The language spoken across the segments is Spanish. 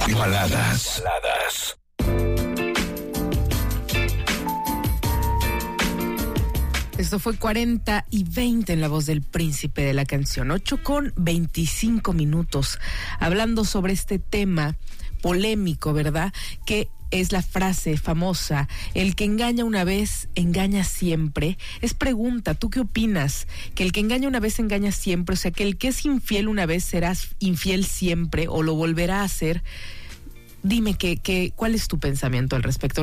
Baladas. Esto fue 40 y 20 en la voz del príncipe de la canción. 8:25, hablando sobre este tema polémico, ¿verdad? Que es la frase famosa: el que engaña una vez, engaña siempre. Es pregunta, ¿tú qué opinas? ¿Que el que engaña una vez, engaña siempre? O sea, que el que es infiel una vez, serás infiel siempre o lo volverá a hacer. Dime ¿cuál es tu pensamiento al respecto?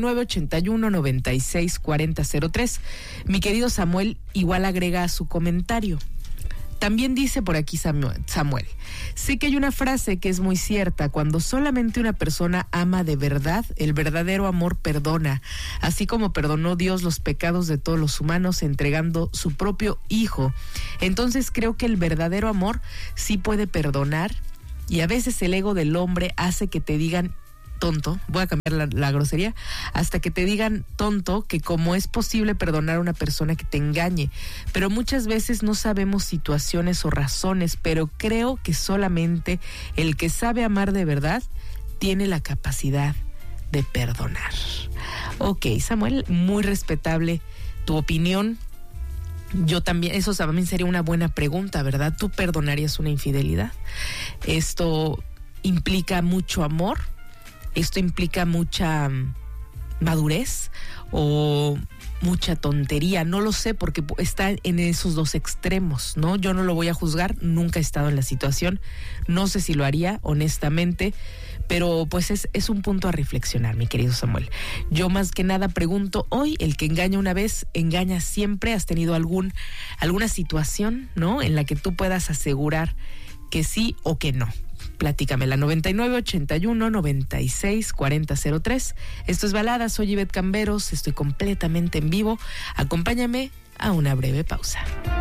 9981-964003. Mi querido Samuel igual agrega a su comentario. También dice por aquí Samuel: sé que hay una frase que es muy cierta: cuando solamente una persona ama de verdad, el verdadero amor perdona, así como perdonó Dios los pecados de todos los humanos entregando su propio Hijo. Entonces creo que el verdadero amor sí puede perdonar, y a veces el ego del hombre hace que te digan tonto, voy a cambiar la grosería, hasta que te digan tonto, que cómo es posible perdonar a una persona que te engañe. Pero muchas veces no sabemos situaciones o razones, pero creo que solamente el que sabe amar de verdad tiene la capacidad de perdonar. Ok, Samuel, muy respetable tu opinión. Yo también, eso también sería una buena pregunta, ¿verdad? ¿Tú perdonarías una infidelidad? Esto implica mucho amor, esto implica mucha madurez o mucha tontería, no lo sé, porque está en esos dos extremos, ¿no? Yo no lo voy a juzgar, nunca he estado en la situación, no sé si lo haría, honestamente, pero pues es un punto a reflexionar, mi querido Samuel. Yo más que nada pregunto hoy: el que engaña una vez, engaña siempre. ¿Has tenido alguna situación, ¿no?, en la que tú puedas asegurar que sí o que no? Platícamela. 9981-964003. Esto es Baladas, soy Ivette Camberos, estoy completamente en vivo. Acompáñame a una breve pausa.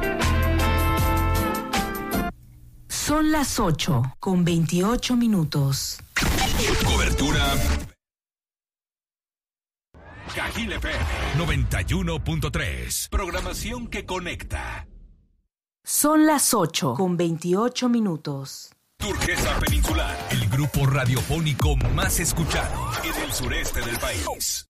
Son las 8:28. Cobertura Cajil FM 91.3. Programación que conecta. Son las 8:28. Turquesa Peninsular, el grupo radiofónico más escuchado en el sureste del país.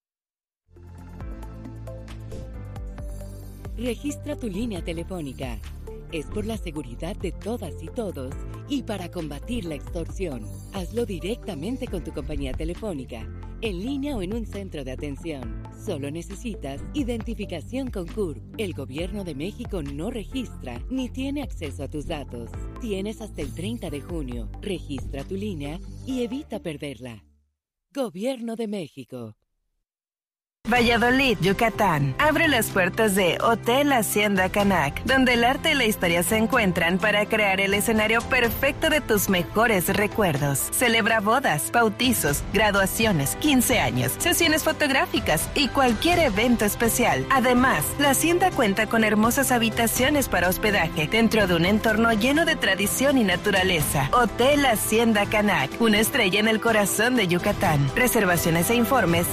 Registra tu línea telefónica. Es por la seguridad de todas y todos y para combatir la extorsión. Hazlo directamente con tu compañía telefónica, en línea o en un centro de atención. Solo necesitas identificación con CURP. El Gobierno de México no registra ni tiene acceso a tus datos. Tienes hasta el 30 de junio. Registra tu línea y evita perderla. Gobierno de México. Valladolid, Yucatán. Abre las puertas de Hotel Hacienda Canac, donde el arte y la historia se encuentran para crear el escenario perfecto de tus mejores recuerdos. Celebra bodas, bautizos, graduaciones, 15 años, sesiones fotográficas y cualquier evento especial. Además, la hacienda cuenta con hermosas habitaciones para hospedaje dentro de un entorno lleno de tradición y naturaleza. Hotel Hacienda Canac, una estrella en el corazón de Yucatán. Reservaciones e informes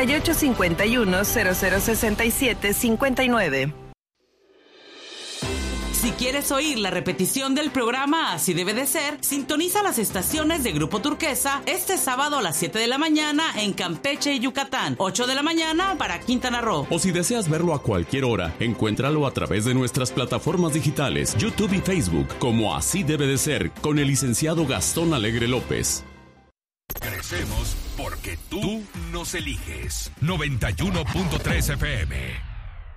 9851-0067-59. Si quieres oír la repetición del programa Así Debe de Ser, sintoniza las estaciones de Grupo Turquesa este sábado a las 7 de la mañana en Campeche y Yucatán, 8 de la mañana para Quintana Roo. O si deseas verlo a cualquier hora, encuéntralo a través de nuestras plataformas digitales, YouTube y Facebook, como Así Debe de Ser, con el licenciado Gastón Alegre López. Crecemos porque tú nos eliges. 91.3 FM.